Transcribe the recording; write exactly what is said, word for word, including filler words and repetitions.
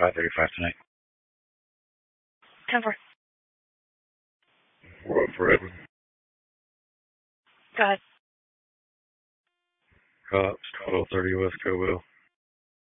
five thirty-five tonight. ten four. We're up for Edwin. Go ahead. Cops, twelve thirty West Cobell.